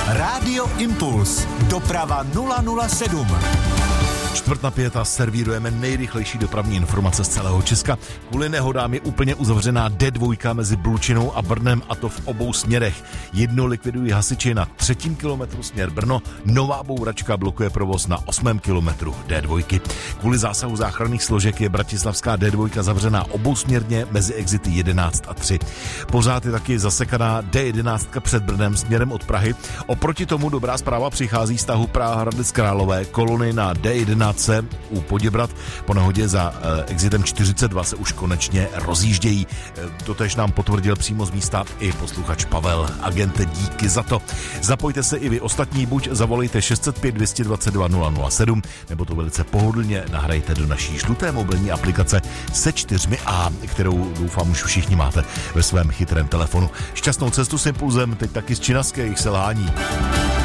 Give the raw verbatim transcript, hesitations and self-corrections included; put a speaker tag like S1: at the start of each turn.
S1: Rádio Impuls. Doprava nula nula sedm.
S2: Čtvrt na pět a servírujeme nejrychlejší dopravní informace z celého Česka. Kvůli nehodám je úplně uzavřená D dva mezi Blučinou a Brnem, a to v obou směrech. Jedno likvidují hasiči na třetím kilometru směr Brno, nová bouračka blokuje provoz na osmém kilometru D dva. Kvůli zásahu záchranných složek je bratislavská D dva zavřená obousměrně mezi exity jedenáct a tři. Pořád je taky zasekaná D jedenáct před Brnem směrem od Prahy. Oproti tomu dobrá zpráva přichází z tahu Praha-Hradec Králové. Kolony na D jedenáct u Poděbrad po nehodě za eh, exitem čtyřicet dva se už konečně rozjíždějí. Eh, totéž nám potvrdil přímo z místa i posluchač Pavel. Agente, díky za to. Zapojte se i vy ostatní, buď zavolejte šest set pět, dvě dvacet dva, nula nula sedm, nebo to velice pohodlně nahrajte do naší žluté mobilní aplikace se čtyřmi A, kterou doufám už všichni máte ve svém chytrém telefonu. Šťastnou cestu s Impulzem, teď taky z činaské jejich selhání.